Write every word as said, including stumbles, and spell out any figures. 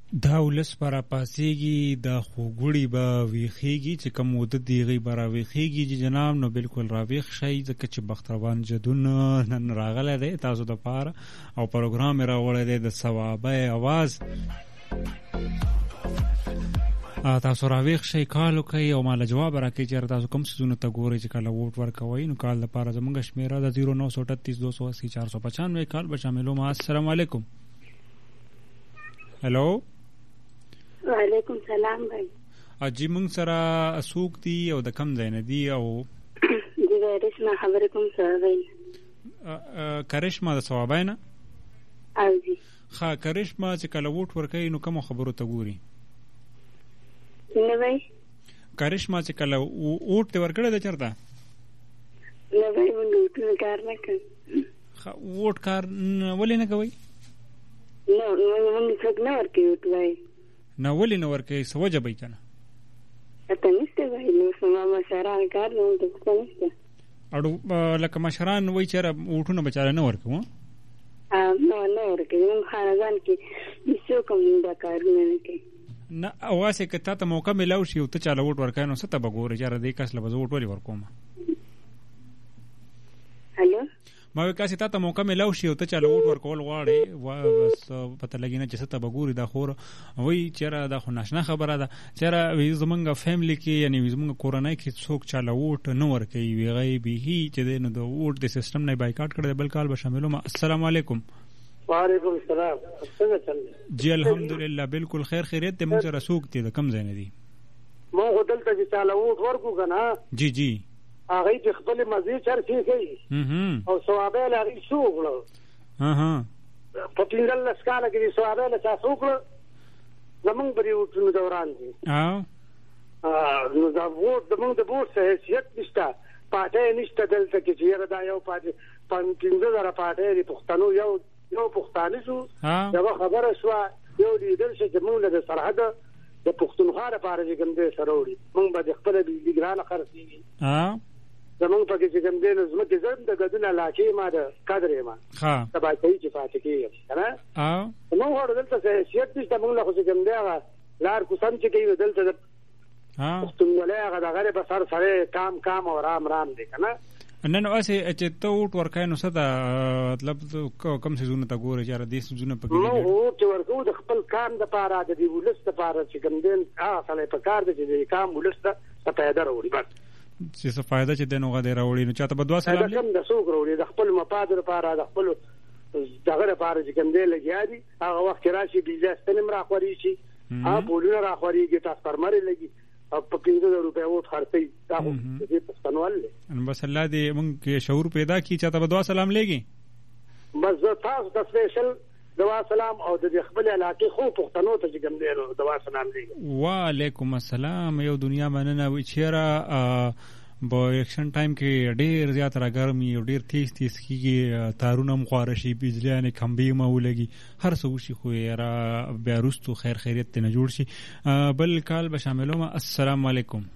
دا ولس برا پاسیږي د خوګوړي به ویخیږي چې کوم مدت دیغي برا ویخیږي چې جناب نو بالکل راویخ شي ځکه چې بختروان جدون نن راغله دی تاسو د پاره او پروګرام راوړی دی د ثوابه आवाज تاسو راویخ شي کالو کوي او مال جواب راکړي چې تاسو کوم سيزونه ته ګوري چې کله ووټ ورکوي نو کال لپاره زموږ شمیره د صفر نو تین دو سو اسی چار سو پچانوے کال به شاملو ما السلام علیکم هلو وعلیکم سلام بھائی اجي مونږ سره اسوق دي او د کم ځای نه دي او دی ورشمه خبرې کوم سره وین کرشمه د ثوابینه او جی ها کرشمه چې کله ووټ ورکوي نو کوم خبرو ته ګوري نه وای کرشمه چې کله ووټ ورکړه د چرته نه وای ووټ کار نه کوي ووټ کار ولې نه کوي نو موږ څنګه نه ورکوي وای نو ولې نه ورکوي سوجه به کنه اته نشته وای نو سما مشران کار نو ته نشته اړو لکه مشران وای چې ووټونه بچاره نه ورکوي ا نو نه ورکوي نو خانزان کې هیڅ کوم دا کار نه کوي نه اواسه کته ته موقع ملاو شي او ته چاله ووټ ورکای نو ست به ګوره چې را دې کس له ووټ ولې ورکوم هلو ما وکاسه ته ته موقع ملاو شي او ته چاله ووټ ورکول غواړي وا بس پته لګی نه چې ست به ګوري دا خور وای چیرې دا خو ناشنا خبره ده چیرې زمونږ فیملی کې یعنی زمونږ کورنۍ کې څوک چاله ووټ نه ورکوي وی غیبی چې نو د ووټ د سیستم نه بایکاټ کړي بل کال به شاملو ما السلام علیکم وعلیکم السلام څنګه چل جی الحمدلله بالکل خیر خیریت ته موږ سره سوق دي د کم ځای نه دي مو هوټل ته چې چاله ووټ ورکو کنه جی جی هغه چې خپل مزي چرچی کوي او ثوابه لري سوق ها ها په ټینګل لسکاله کې ثوابه له تاسو کړ زمونږ بری وټونو دوران دي او نو دا ووټ د موږ د ووټ څه حیثیت نشته پاتې نشته دلته کې چې دا یو پاتې پنځه زره پاتې لري پښتنو یو یو پښتانه شو دا خبره شو یو لیدل چې موږ له سرحد د پښتونخوا لپاره چې کوم دې سره وړي موږ به خپل بجګرانه خرڅي ها زمونږ په کې چې کوم دې نظم کې زم د غدونه لاکې ما د قدرې ما ها تبا کوي چې پاتې کېږي کنه ها نو هر دلته څه شیت دې موږ له خو چې کوم دې لار کو سم چې کوي دلته ها پښتونولۍ هغه د غره په سر سره کام کام او رام رام دي کنه نن اوسه چې ته ووټ ورکای نو څه دا مطلب کوم سيزونه ته ګوره چې را دې سيزونه پکې نو ووټ ورکو د خپل کام د پاره د دې ولست لپاره چې کوم دین هغه سره په کار دي چې د کام ولست ته پیدا وروړي بس چې څه فائدہ چې دنو غا دی راوړي نو چاته بدوا سلام دا کوم د سوق وروړي د خپل مفاد لپاره د خپل دغه لپاره چې کوم دی لګیا دي هغه وخت راشي بيزا ستنم راخوري شي ا بولونه راخوريږي تاسو پرمره لګي او په پنځه روپیا ووټ خرڅي دا خو دې پښتنوال ان بس الله دې موږ کې شعور پیدا کی چاته بدوا سلام لګي بس تاسو د سپیشل دوا سلام او د خپل علاقې خو پښتنو ته کوم دی دوا سلام لګي وعلیکم السلام یو دنیا مننه وی چیرې په اکشن ټایم کې ډېر زیات راګرمي او ډېر تیز تیز کیږي تارونه مخارشي بجلیانه کمبي مولګي هر څه شي خو را بیا رستو خیر خیریت نه جوړ شي بل کال به شاملوم السلام علیکم